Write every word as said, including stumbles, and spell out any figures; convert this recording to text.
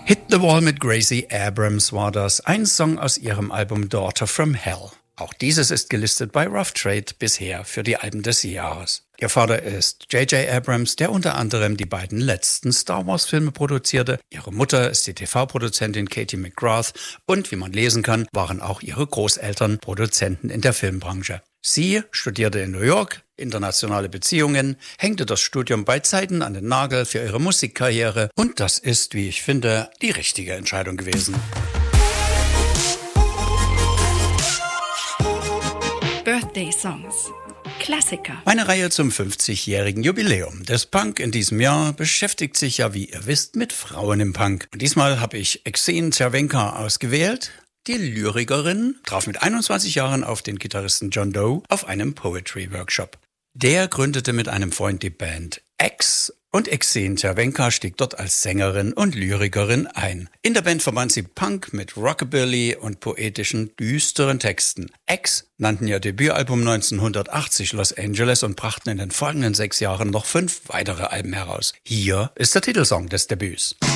Hit the Wall mit Gracie Abrams war das, ein Song aus ihrem Album Daughter from Hell. Auch dieses ist gelistet bei Rough Trade bisher für die Alben des Jahres. Ihr Vater ist J J Abrams, der unter anderem die beiden letzten Star Wars Filme produzierte. Ihre Mutter ist die T V-Produzentin Katie McGrath und, wie man lesen kann, waren auch ihre Großeltern Produzenten in der Filmbranche. Sie studierte in New York internationale Beziehungen, hängte das Studium bei Zeiten an den Nagel für ihre Musikkarriere und das ist, wie ich finde, die richtige Entscheidung gewesen. Birthday Songs. Klassiker. Meine Reihe zum fünfzigjährigen Jubiläum des Punk in diesem Jahr beschäftigt sich ja, wie ihr wisst, mit Frauen im Punk. Und diesmal habe ich Exene Cervenka ausgewählt. Die Lyrikerin traf mit einundzwanzig Jahren auf den Gitarristen John Doe auf einem Poetry-Workshop. Der gründete mit einem Freund die Band X und Exene Cervenka stieg dort als Sängerin und Lyrikerin ein. In der Band verband sie Punk mit Rockabilly und poetischen, düsteren Texten. X nannten ihr Debütalbum neunzehnhundertachtzig Los Angeles und brachten in den folgenden sechs Jahren noch fünf weitere Alben heraus. Hier ist der Titelsong des Debüts.